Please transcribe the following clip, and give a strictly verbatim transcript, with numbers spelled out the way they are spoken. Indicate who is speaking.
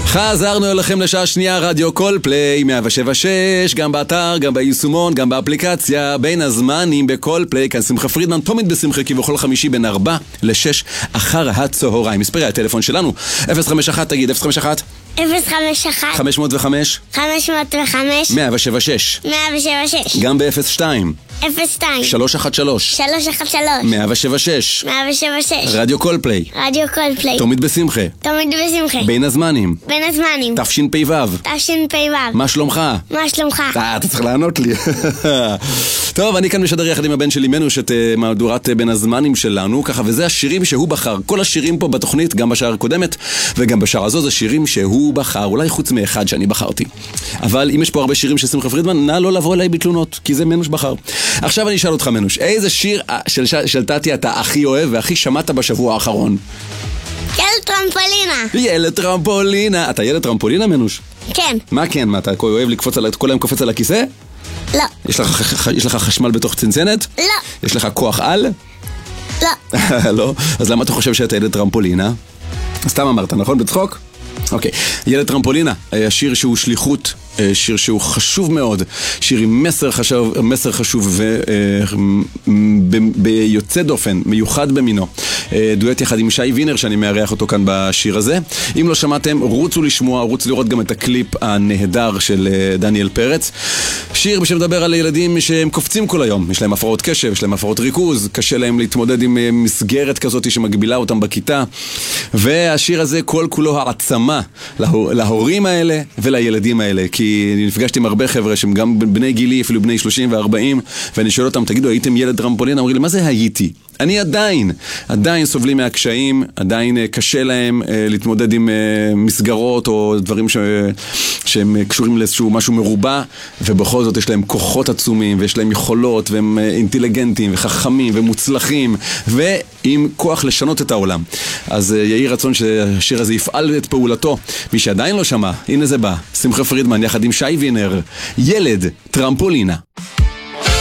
Speaker 1: חזרנו אליכם לשעה שנייה, רדיו קולפליי מאה שבע שש, גם באתר, גם ביישומון, גם באפליקציה, בין הזמנים בקולפליי, כאן שמחה פרידמן, תמיד בשמחה כבכל חמישי בין ארבע לשש אחר הצהריים. מספרי הטלפון שלנו, אפס חמש אחת, תגיד, אפס חמש אחת
Speaker 2: אפס חמש אחת
Speaker 1: חמש מאות וחמש
Speaker 2: חמש מאות וחמש
Speaker 1: מאה שבע שש,
Speaker 2: מאה שבע שש,
Speaker 1: גם ב-אפס שתיים
Speaker 2: אפס שתיים
Speaker 1: שלוש אחת שלוש
Speaker 2: שלוש אחת שלוש
Speaker 1: מאה שבע שש,
Speaker 2: מאה שבע שש.
Speaker 1: רדיו קולפליי,
Speaker 2: רדיו קולפליי,
Speaker 1: תמיד בשמחה,
Speaker 2: תמיד בשמחה,
Speaker 1: בין הזמנים,
Speaker 2: בין הזמנים,
Speaker 1: תשפ"ו.
Speaker 2: תשפ"ו.
Speaker 1: מה שלומך?
Speaker 2: מה שלומך?
Speaker 1: אה, אתה צריך לענות לי. טוב, אני כאן משדר יחד עם הבן שלי מנוש את uh, מהדורת uh, בין הזמנים שלנו, ככה, וזה השירים שהוא בחר. כל השירים פה בתוכנית, גם בשעה הקודמת וגם בשעה הזו, זה שירים שהוא בחר, אולי חוץ מאחד שאני בחרתי. אבל אם יש פה הרבה שירים של שמחה פרידמן, נא לא לבוא אליי בתלונות, כי זה מנוש בחר. עכשיו אני אשאל אותך מנוש, איזה שיר של, של תתי אתה הכי אוהב והכי שמעת בשבוע האחרון?
Speaker 2: ילד טרמפולינה.
Speaker 1: ילד טרמפולינה. אתה ילד טרמפולינה מנוש?
Speaker 2: כן.
Speaker 1: מה כן? מה, אתה אוהב לקפוץ על, כל היום קופץ על הכיסא?
Speaker 2: לא.
Speaker 1: יש לך, יש לך חשמל בתוך צנצנת?
Speaker 2: לא.
Speaker 1: יש לך כוח על?
Speaker 2: לא.
Speaker 1: לא? אז למה אתה חושב שאתה ילד טרמפולינה? סתם אמרת, נכון? בצחוק? אוקיי. ילד טרמפולינה, השיר שהוא שליחות, שיר שהוא חשוב מאוד, שיר עם מסר חשוב, מסר חשוב וביוצא דופן, מיוחד במינו. דואט יחד עם שי וינר שאני מארח אותו כאן בשיר הזה. אם לא שמעתם, רוצו לשמוע, רוצו לראות גם את הקליפ הנהדר של דניאל פרץ. שיר שמדבר על ילדים שהם קופצים כל היום, יש להם הפרעות קשב, יש להם הפרעות ריכוז, קשה להם להתמודד עם מסגרת כזאת שמגבילה אותם בכיתה. והשיר הזה כל כולו העצמה להור, להורים האלה ולילדים האלה, כי נפגשתי עם הרבה חבר'ה שהם גם בני גילי, אפילו בני שלושים וארבעים, ואני שואל אותם, תגידו, הייתם ילד טרמפולינה? אומרים לי, מה זה הייתי? אני עדיין, עדיין סובלים מהקשיים, עדיין קשה להם להתמודד עם מסגרות או דברים ש... שהם קשורים לאיזשהו משהו מרובע, ובכל זאת יש להם כוחות עצומים, ויש להם יכולות, והם אינטליגנטים וחכמים ומוצלחים, ועם כוח לשנות את העולם. אז יהי רצון שהשיר הזה יפעל את פעולתו. מי שעדיין לא שמע, הנה זה בא, שמחה פרידמן יחד עם שי וינר, ילד טרמפולינה.